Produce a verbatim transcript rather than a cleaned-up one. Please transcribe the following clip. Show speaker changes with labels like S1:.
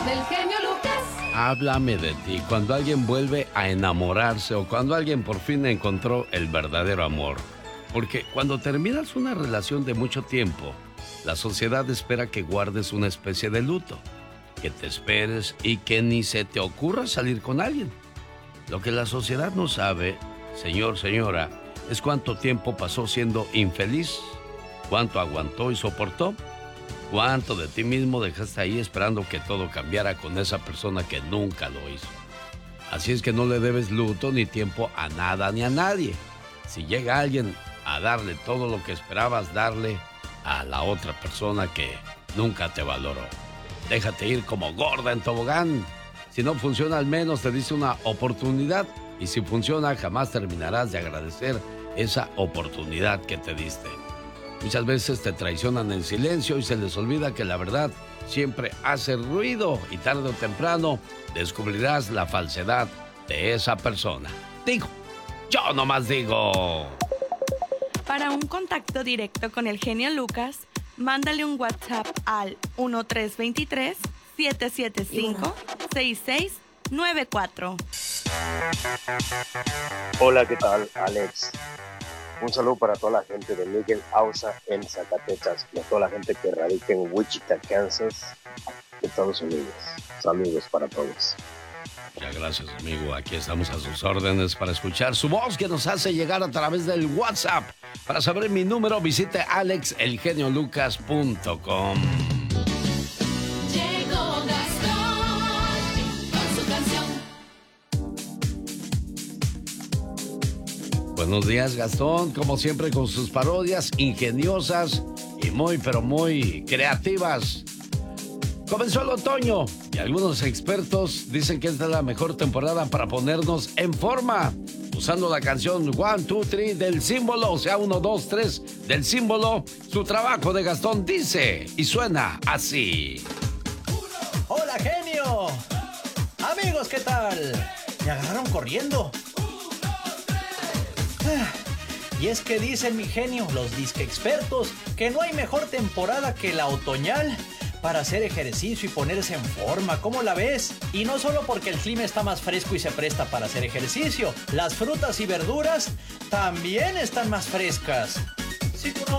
S1: del genio Lucas.
S2: Háblame de ti, cuando alguien vuelve a enamorarse o cuando alguien por fin encontró el verdadero amor. Porque cuando terminas una relación de mucho tiempo, la sociedad espera que guardes una especie de luto, que te esperes y que ni se te ocurra salir con alguien. Lo que la sociedad no sabe, señor, señora, es cuánto tiempo pasó siendo infeliz, cuánto aguantó y soportó. ¿Cuánto de ti mismo dejaste ahí esperando que todo cambiara con esa persona que nunca lo hizo? Así es que no le debes luto ni tiempo a nada ni a nadie. Si llega alguien a darle todo lo que esperabas darle a la otra persona que nunca te valoró, déjate ir como gorda en tobogán. Si no funciona, al menos te dice una oportunidad. Y si funciona, jamás terminarás de agradecer esa oportunidad que te diste. Muchas veces te traicionan en silencio y se les olvida que la verdad siempre hace ruido y tarde o temprano descubrirás la falsedad de esa persona. Digo, yo nomás digo.
S3: Para un contacto directo con el genio Lucas, mándale un WhatsApp al uno tres dos tres, siete siete cinco, seis seis nueve cuatro.
S4: Hola, ¿qué tal, Alex? Un saludo para toda la gente de Miguel Ausa en Zacatecas y a toda la gente que radica en Wichita, Kansas, Estados Unidos. Saludos para todos.
S2: Muchas gracias, amigo. Aquí estamos a sus órdenes para escuchar su voz que nos hace llegar a través del WhatsApp. Para saber mi número, visite alex el genio lucas punto com.
S1: Llegó Gastón con su canción.
S2: Buenos días, Gastón. Como siempre, con sus parodias ingeniosas y muy, pero muy creativas. Comenzó el otoño y algunos expertos dicen que esta es la mejor temporada para ponernos en forma. Usando la canción One, Two, Three del Símbolo, o sea, uno, dos, tres del Símbolo, su trabajo de Gastón dice y suena así.
S5: ¡Hola, genio! Amigos, ¿qué tal? Me agarraron corriendo. Y es que dicen, mi genio, los disque expertos, que no hay mejor temporada que la otoñal para hacer ejercicio y ponerse en forma. ¿Cómo la ves? Y no solo porque el clima está más fresco y se presta para hacer ejercicio. Las frutas y verduras también están más frescas. Si tú no